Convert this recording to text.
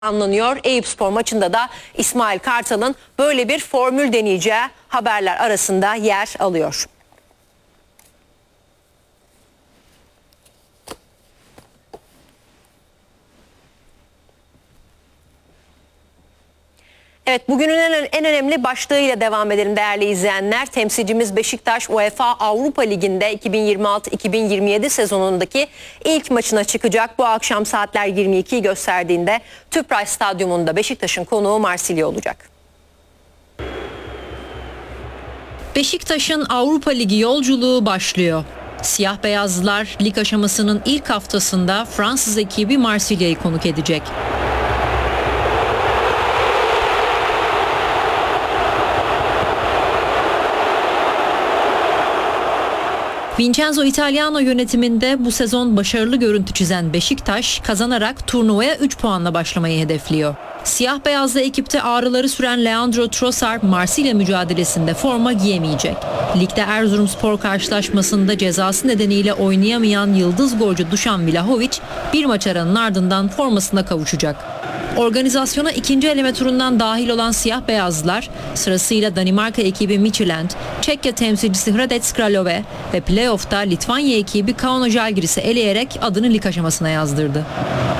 anlanıyor. Eyüpspor maçında da İsmail Kartal'ın böyle bir formül deneyeceği haberler arasında yer alıyor. Evet, bugünün en önemli başlığıyla devam edelim değerli izleyenler. Temsilcimiz Beşiktaş UEFA Avrupa Ligi'nde 2026-2027 sezonundaki ilk maçına çıkacak. Bu akşam saatler 22'yi gösterdiğinde Tüpraş Stadyumunda Beşiktaş'ın konuğu Marsilya olacak. Beşiktaş'ın Avrupa Ligi yolculuğu başlıyor. Siyah beyazlılar lig aşamasının ilk haftasında Fransız ekibi Marsilya'yı konuk edecek. Vincenzo Italiano yönetiminde bu sezon başarılı görüntü çizen Beşiktaş kazanarak turnuvaya 3 puanla başlamayı hedefliyor. Siyah beyazlı ekipte ağrıları süren Leandro Trossard Marsilya mücadelesinde forma giyemeyecek. Ligde Erzurumspor karşılaşmasında cezası nedeniyle oynayamayan yıldız golcü Dušan Vlahović bir maç aranın ardından formasına kavuşacak. Organizasyona ikinci eleme turundan dahil olan siyah beyazlılar sırasıyla Danimarka ekibi Midtjylland, Çekya temsilcisi Hradec Kralove ve playoff'ta Litvanya ekibi Kauno Žalgiris'i eleyerek adını lig aşamasına yazdırdı.